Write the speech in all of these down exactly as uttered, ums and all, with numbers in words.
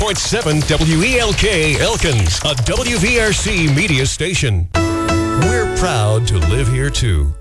point seven W E L K Elkins, a W V R C media station. We're proud to live here, too.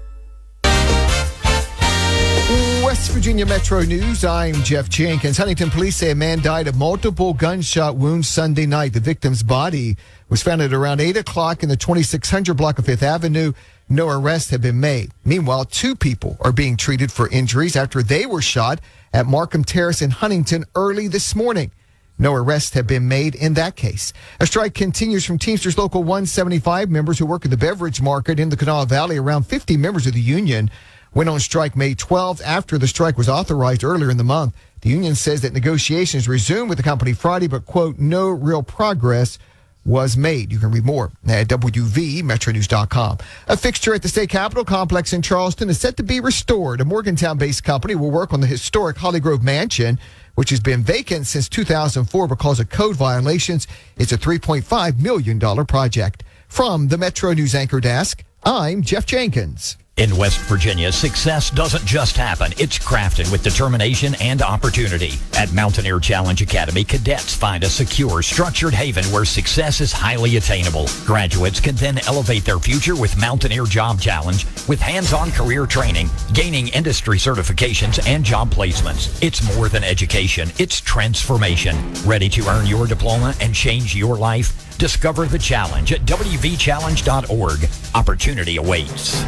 West Virginia Metro News, I'm Jeff Jenkins. Huntington police say a man died of multiple gunshot wounds Sunday night. The victim's body was found at around eight o'clock in the twenty-six hundred block of Fifth Avenue. No arrests have been made. Meanwhile, two people are being treated for injuries after they were shot at Markham Terrace in Huntington early this morning. No arrests have been made in that case. A strike continues from Teamsters Local one seventy-five. Members who work at the beverage market in the Kanawha Valley, around fifty members of the union, went on strike May twelfth after the strike was authorized earlier in the month. The union says that negotiations resumed with the company Friday, but, quote, no real progress was made. You can read more at W V Metro News dot com. A fixture at the State Capitol Complex in Charleston is set to be restored. A Morgantown-based company will work on the historic Holly Grove Mansion, which has been vacant since two thousand four because of code violations. It's a three point five million dollars project. From the Metro News Anchor Desk, I'm Jeff Jenkins. In West Virginia, success doesn't just happen. It's crafted with determination and opportunity. At Mountaineer Challenge Academy, cadets find a secure, structured haven where success is highly attainable. Graduates can then elevate their future with Mountaineer Job Challenge with hands-on career training, gaining industry certifications, and job placements. It's more than education. It's transformation. Ready to earn your diploma and change your life? Discover the challenge at W V challenge dot org. Opportunity awaits.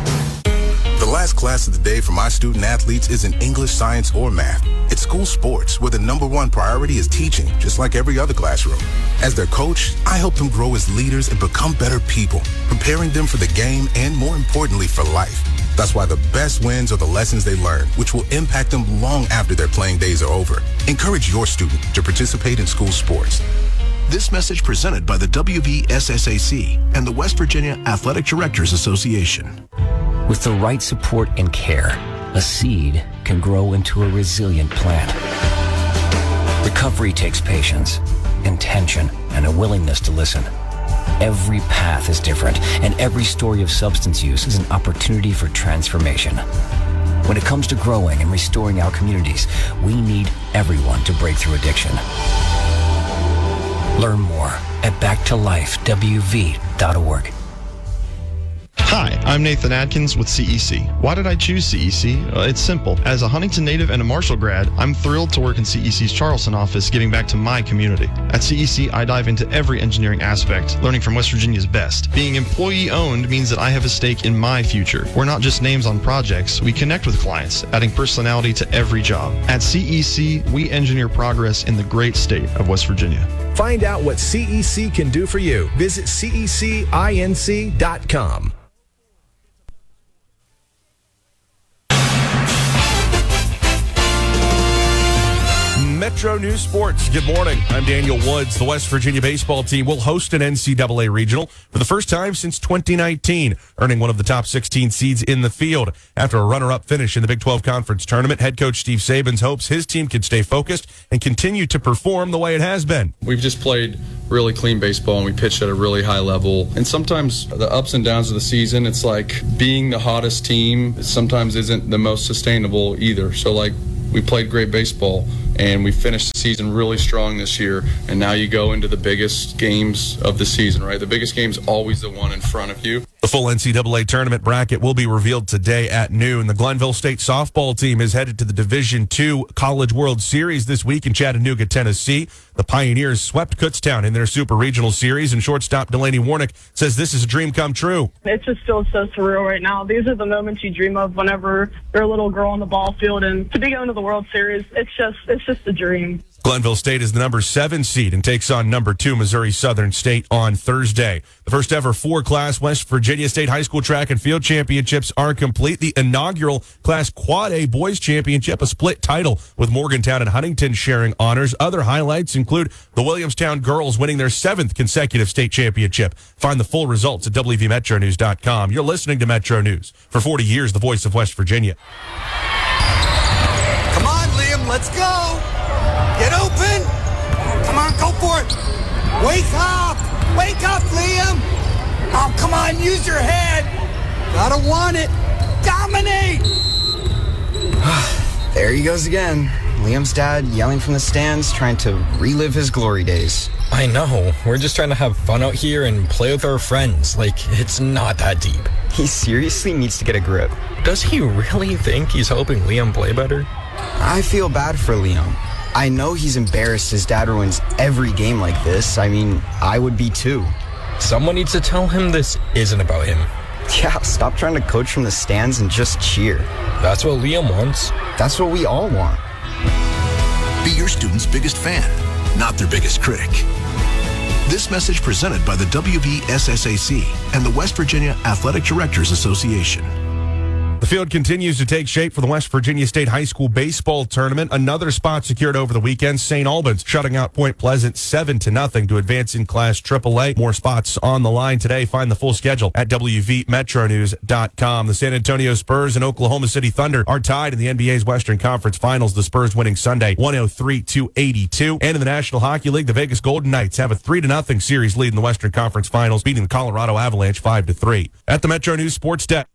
The last class of the day for my student athletes isn't English, science, or math. It's school sports, where the number one priority is teaching, just like every other classroom. As their coach, I help them grow as leaders and become better people, preparing them for the game and, more importantly, for life. That's why the best wins are the lessons they learn, which will impact them long after their playing days are over. Encourage your student to participate in school sports. This message presented by the W V S S A C and the West Virginia Athletic Directors Association. With the right support and care, a seed can grow into a resilient plant. Recovery takes patience, intention, and a willingness to listen. Every path is different, and every story of substance use is an opportunity for transformation. When it comes to growing and restoring our communities, we need everyone to break through addiction. Learn more at back to life W V dot org. Hi, I'm Nathan Adkins with C E C. Why did I choose C E C? Uh, it's simple. As a Huntington native and a Marshall grad, I'm thrilled to work in C E C's Charleston office, giving back to my community. At C E C, I dive into every engineering aspect, learning from West Virginia's best. Being employee-owned means that I have a stake in my future. We're not just names on projects, we connect with clients, adding personality to every job. At C E C, we engineer progress in the great state of West Virginia. Find out what C E C can do for you. Visit C E C inc dot com. Metro News Sports. Good morning. I'm Daniel Woods. The West Virginia baseball team will host an N C double A regional for the first time since twenty nineteen, earning one of the top sixteen seeds in the field. After a runner-up finish in the Big twelve Conference Tournament, head coach Steve Sabins hopes his team can stay focused and continue to perform the way it has been. We've just played really clean baseball, and we pitched at a really high level. And sometimes the ups and downs of the season, it's like being the hottest team sometimes isn't the most sustainable either. So, like, we played great baseball, and we finished the season really strong this year, and now you go into the biggest games of the season, right? The biggest game's always the one in front of you. The full N C double A tournament bracket will be revealed today at noon. The Glenville State softball team is headed to the Division two College World Series this week in Chattanooga, Tennessee. The Pioneers swept Kutztown in their Super Regional Series, and shortstop Delaney Warnick says this is a dream come true. It just feels so surreal right now. These are the moments you dream of whenever you're a little girl on the ball field, and to be going to the World Series, it's just it's just a dream. Glenville State is the number seven seed and takes on number two Missouri Southern State on Thursday. The first ever four-class West Virginia State High School Track and Field Championships are complete. The inaugural Class Quad A Boys Championship, a split title with Morgantown and Huntington sharing honors. Other highlights include the Williamstown girls winning their seventh consecutive state championship. Find the full results at W V Metro News dot com. You're listening to Metro News. For forty years, the voice of West Virginia. Come on, Liam, let's go. Get open! Come on, go for it! Wake up! Wake up, Liam! Oh, come on, use your head! Gotta want it! Dominate! There he goes again. Liam's dad yelling from the stands, trying to relive his glory days. I know. We're just trying to have fun out here and play with our friends. Like, it's not that deep. He seriously needs to get a grip. Does he really think he's helping Liam play better? I feel bad for Liam. I know he's embarrassed his dad ruins every game like this. I mean, I would be too. Someone needs to tell him this isn't about him. Yeah, stop trying to coach from the stands and just cheer. That's what Liam wants. That's what we all want. Be your student's biggest fan, not their biggest critic. This message presented by the W V S S A C and the West Virginia Athletic Directors Association. The field continues to take shape for the West Virginia State High School Baseball Tournament. Another spot secured over the weekend. Saint Albans shutting out Point Pleasant seven to nothing to advance in Class triple A. More spots on the line today. Find the full schedule at W V metro news dot com. The San Antonio Spurs and Oklahoma City Thunder are tied in the N B A's Western Conference Finals. The Spurs winning Sunday one oh three to eighty-two. And in the National Hockey League, the Vegas Golden Knights have a three to nothing series lead in the Western Conference Finals, beating the Colorado Avalanche five to three. At the Metro News Sports Desk.